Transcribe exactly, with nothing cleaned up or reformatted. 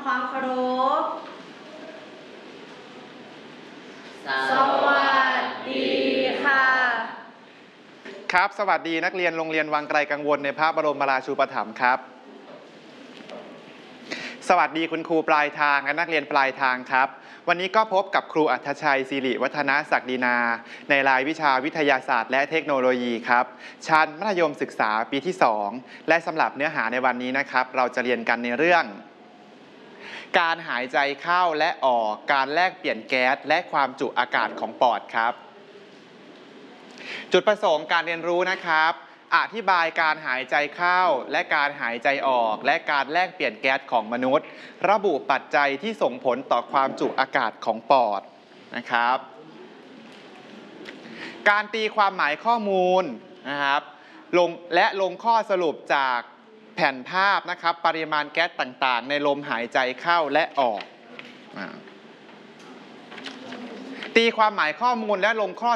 ำความเคารพสวัสดีค่ะครับสวัสดีนักเรียนโรงเรียนวังไกลกังวลในพระบรมราชูปถัมภ์ครับสวัสดีคุณครูปลายทางและนักเรียนปลายทางครับวันนี้ก็พบกับครูอัธชัยศิริวัฒนศักดินาในรายวิชาวิทยาศาสตร์และเทคโนโลยีครับชั้นมัธยมศึกษาปีที่สองและสำหรับเนื้อหาในวันนี้นะครับเราจะเรียนกันในเรื่องการหายใจเข้าและออกการแลกเปลี่ยนแก๊สและความจุอากาศของปอดครับจุดประสงค์การเรียนรู้นะครับอธิบายการหายใจเข้าและการหายใจออกและการแลกเปลี่ยนแก๊สของมนุษย์ระบุปัจจัยที่ส่งผลต่อความจุอากาศของปอดนะครับการตีความหมายข้อมูลนะครับลงและลงข้อสรุปจากแผ่นภาพนะครับปริมาณแก๊สต่างๆในลมหายใจเข้าและออกตีความหมายข้อมูลและลงข้อ